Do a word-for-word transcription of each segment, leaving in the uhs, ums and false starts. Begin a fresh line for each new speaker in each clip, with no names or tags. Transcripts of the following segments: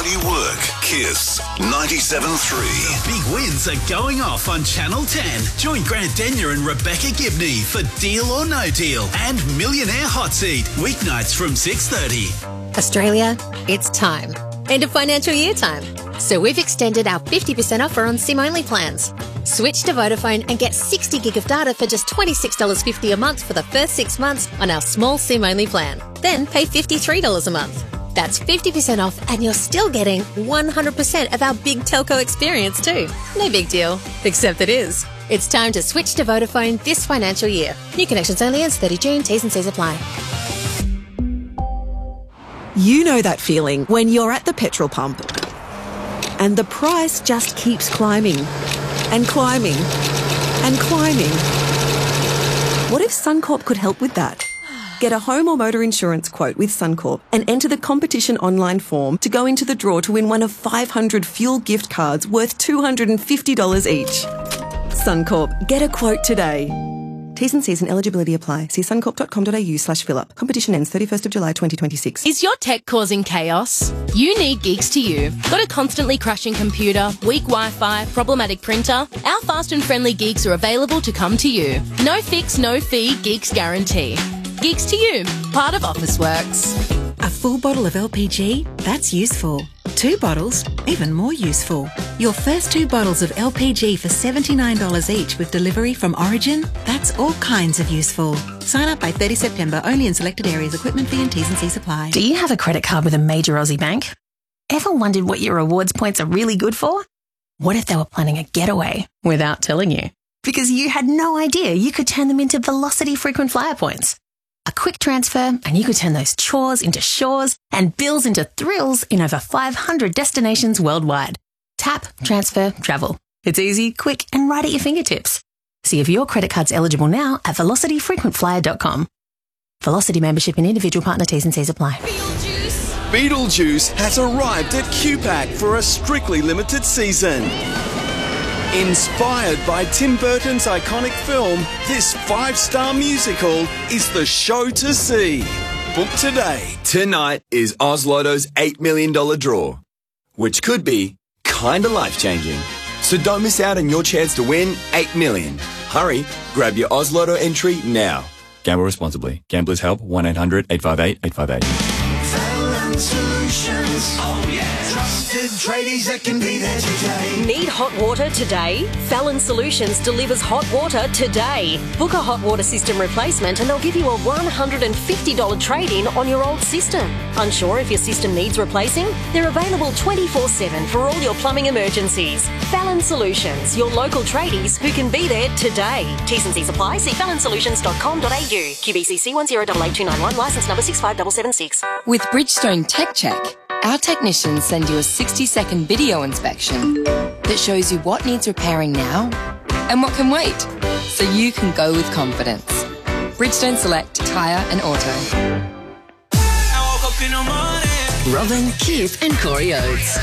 you work. Kiss ninety-seven point three.
Big wins are going off on Channel ten. Join Grant Denyer and Rebecca Gibney for Deal or No Deal and Millionaire Hot Seat. Weeknights from six thirty.
Australia, it's time. End of financial year time. So we've extended our fifty percent offer on SIM-only plans. Switch to Vodafone and get sixty gig of data for just twenty-six dollars fifty a month for the first six months on our small SIM-only plan. Then pay fifty-three dollars a month. That's fifty percent off and you're still getting one hundred percent of our big telco experience too. No big deal, except it is. It's time to switch to Vodafone this financial year. New connections only ends thirtieth of June. T's and C's apply.
You know that feeling when you're at the petrol pump and the price just keeps climbing and climbing and climbing. What if Suncorp could help with that? Get a home or motor insurance quote with Suncorp and enter the competition online form to go into the draw to win one of five hundred fuel gift cards worth two hundred fifty dollars each. Suncorp, get a quote today. T's and C's and eligibility apply. See suncorp.com.au slash fill up. Competition ends thirty-first of July twenty twenty-six.
Is your tech causing chaos? You need Geeks to You. Got a constantly crashing computer, weak Wi-Fi, problematic printer? Our fast and friendly Geeks are available to come to you. No fix, no fee, Geeks guarantee. Geeks to You, part of Officeworks.
A full bottle of L P G? That's useful. Two bottles? Even more useful. Your first two bottles of L P G for seventy-nine dollars each with delivery from Origin? That's all kinds of useful. Sign up by thirtieth of September, only in selected areas. Equipment fee and T's and C's apply.
Do you have a credit card with a major Aussie bank? Ever wondered what your rewards points are really good for? What if they were planning a getaway without telling you? Because you had no idea you could turn them into Velocity frequent flyer points. A quick transfer and you could turn those chores into shores and bills into thrills in over five hundred destinations worldwide. Tap, transfer, travel. It's easy, quick and right at your fingertips. See if your credit card's eligible now at velocity frequent flyer dot com. Velocity membership and individual partner T's and C's apply.
Beetlejuice! Beetlejuice has arrived at Q PAC for a strictly limited season. Inspired by Tim Burton's iconic film, this five-star musical is the show to see. Book today.
Tonight is Oz Lotto's eight million dollars draw, which could be kinda life-changing. So don't miss out on your chance to win eight million dollars. Hurry, grab your Oz Lotto entry now. Gamble responsibly. Gamblers Help, one eight hundred eight five eight eight five eight.
Fallon Solutions. Oh yeah. Trusted tradies that can be there today.
Need hot water today? Fallon Solutions delivers hot water today. Book a hot water system replacement and they'll give you a one hundred fifty dollars trade-in on your old system. Unsure if your system needs replacing? They're available twenty-four seven for all your plumbing emergencies. Fallon Solutions, your local tradies who can be there today. T's and C's apply. See fallon solutions dot com dot a u. Q B C C one zero eight eight two nine one, licence number six five seven seven six.
With Bridgestone Tech Check, our technicians send you a sixty second video inspection that shows you what needs repairing now and what can wait, so you can go with confidence. Bridgestone Select Tyre and Auto.
Robin, Kip and Corey Oates.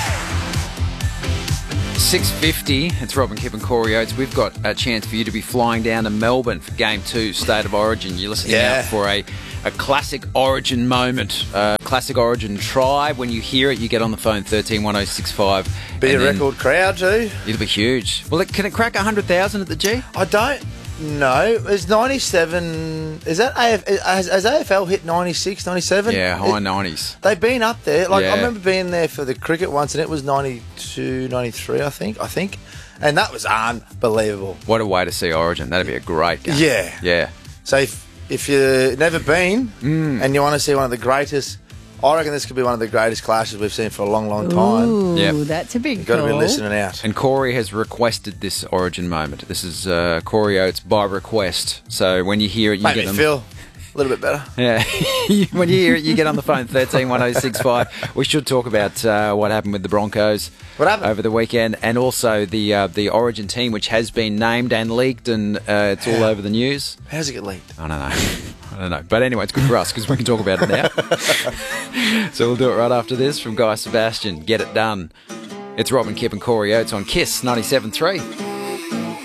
six fifty, it's Robin, Kip and Corey Oates. We've got a chance for you to be flying down to Melbourne for Game two, State of Origin. You're listening
Yeah.
out for a, a classic Origin moment, uh, classic Origin try. When you hear it, you get on the phone, thirteen one oh six five.
Be a record crowd too.
It'll be huge. Well, it, can it crack one hundred thousand at the G?
I don't know. Is ninety-seven... Is that... A F, has, has A F L hit ninety-six, ninety-seven?
Yeah, high
It-
nineties.
They've been up there. Like
Yeah.
I remember being there for the cricket once and it was ninety-two, ninety-three, I think. I think. And that was unbelievable.
What a way to see Origin. That'd be a great game.
Yeah.
Yeah.
So if, if you've never been
Mm.
and you want to see one of the greatest... I reckon this could be one of the greatest clashes we've seen for a long, long time.
Ooh,
Yep.
that's a big
You've got to be
call.
listening out.
And Corey has requested this Origin moment. This is uh, Corey Oates by request. So when you hear it, you
Make
get
me
them.
feel a little bit better.
Yeah. When you hear it, you get on the phone, thirteen one oh six five. We should talk about uh, what happened with the Broncos
what happened?
over the weekend, and also the uh, the Origin team, which has been named and leaked, and uh, it's all over the news.
How does it get leaked?
I don't know. I don't know. But anyway, it's good for us because we can talk about it now. So we'll do it right after this from Guy Sebastian. Get it done. It's Robin, Kip and Corey Oates on Kiss ninety-seven point three.